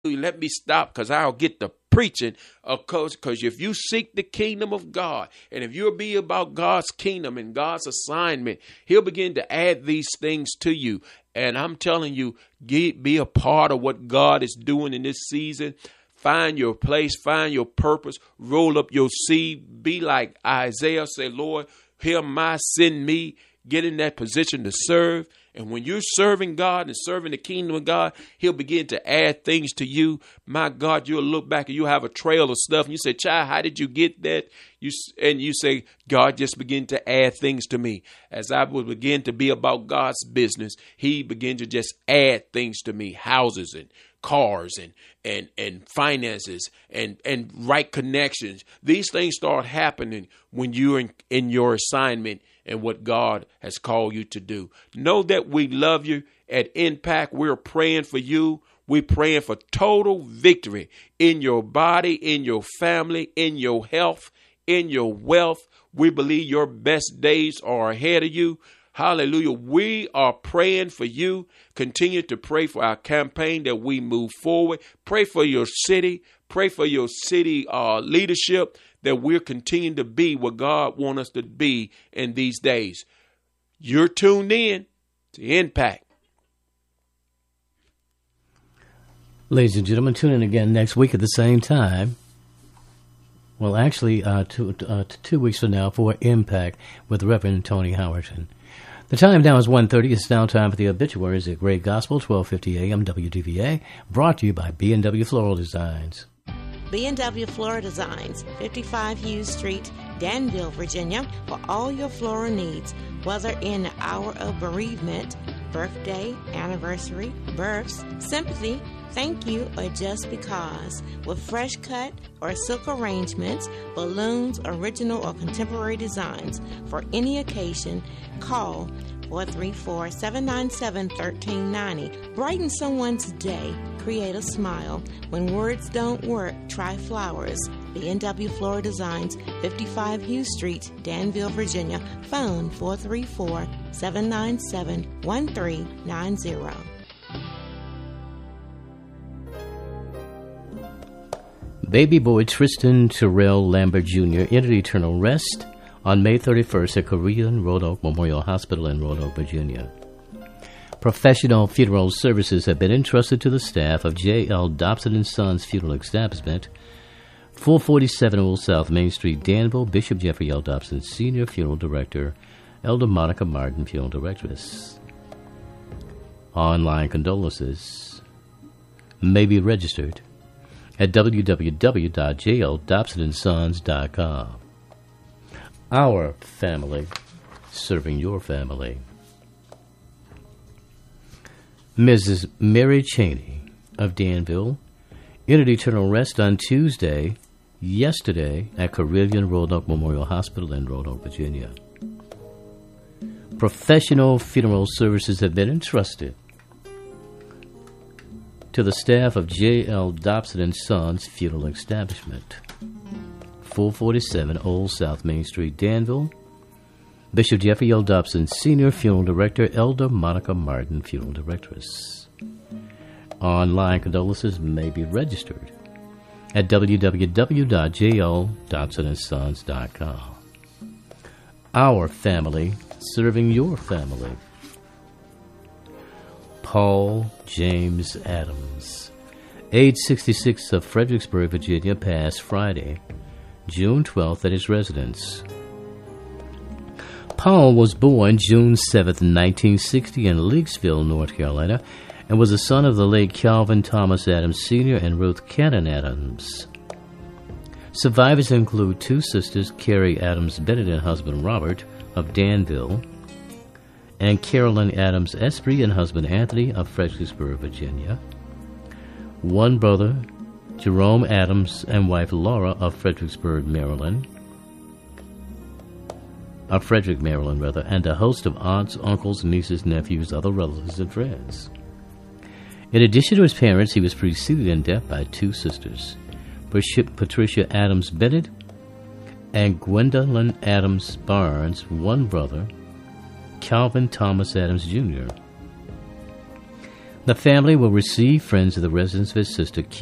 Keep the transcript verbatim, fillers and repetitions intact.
let me stop because I'll get the preaching. Of course, because if you seek the kingdom of God, and if you'll be about God's kingdom and God's assignment, he'll begin to add these things to you. And I'm telling you, get, be a part of what God is doing in this season. Find your place, find your purpose, roll up your seed, be like Isaiah, say, Lord, here am I, send me, get in that position to serve. And when you're serving God and serving the kingdom of God, he'll begin to add things to you. My God, you'll look back and you'll have a trail of stuff. And you say, child, how did you get that? You And you say, God just began to add things to me. As I would begin to be about God's business, he began to just add things to me, houses and cars and and and finances and and right connections. These things start happening when you're in, in your assignment and what God has called you to do. Know that we love you at Impact. We're praying for you. We're praying for total victory in your body, in your family, in your health, in your wealth. We believe your best days are ahead of you. Hallelujah. We are praying for you. Continue to pray for our campaign that we move forward. Pray for your city. Pray for your city uh, leadership, that we're continuing to be what God wants us to be in these days. You're tuned in to Impact. Ladies and gentlemen, tune in again next week at the same time. Well, actually, uh, two, uh, two weeks from now for Impact with Reverend Tony Howerton. The time now is one thirty. It's now time for the obituaries at Great Gospel, twelve fifty a.m. W D V A, brought to you by B and W Floral Designs. B and W Floral Designs, fifty-five Hughes Street, Danville, Virginia, for all your floral needs, whether in the hour of bereavement, birthday, anniversary, births, sympathy, thank you, or just because. With fresh cut or silk arrangements, balloons, original or contemporary designs for any occasion, call four three four, seven nine seven, one three nine zero. Brighten someone's day. Create a smile. When words don't work, try flowers. B and W Floral Designs, fifty-five Hughes Street, Danville, Virginia. Phone four three four, seven nine seven, one three nine zero. Baby boy Tristan Terrell Lambert Junior entered eternal rest on May thirty-first at Korean Roanoke Memorial Hospital in Roanoke, Virginia. Professional funeral services have been entrusted to the staff of J L Dobson and Sons Funeral Establishment, four forty-seven Old South Main Street, Danville. Bishop Jeffrey L. Dobson, Senior Funeral Director. Elder Monica Martin, Funeral Directress. Online condolences may be registered at w w w dot j l dobson and sons dot com. Our family, serving your family. Missus Mary Cheney of Danville entered eternal rest on Tuesday, yesterday, at Carilion Roanoke Memorial Hospital in Roanoke, Virginia. Professional funeral services have been entrusted to the staff of J L Dobson and Sons Funeral Establishment, four forty-seven Old South Main Street, Danville. Bishop Jeffrey L. Dobson, Senior Funeral Director. Elder Monica Martin, Funeral Directress. Online condolences may be registered at w w w dot j l dobson and sons dot com. Our family, serving your family. Paul James Adams, age sixty-six, of Fredericksburg, Virginia, passed Friday, June twelfth, at his residence. Paul was born June seventh, nineteen sixty, in Leakesville, North Carolina, and was the son of the late Calvin Thomas Adams Senior and Ruth Cannon Adams. Survivors include two sisters, Carrie Adams Bennett and husband Robert of Danville, and Carolyn Adams Esprit and husband Anthony of Fredericksburg, Virginia. One brother, Jerome Adams, and wife Laura of Fredericksburg, Maryland. Of Frederick, Maryland, rather, and a host of aunts, uncles, nieces, nephews, other relatives, and friends. In addition to his parents, he was preceded in death by two sisters, Patricia Adams Bennett and Gwendolyn Adams Barnes, one brother, Calvin Thomas Adams Junior The family will receive friends of the residence of his sister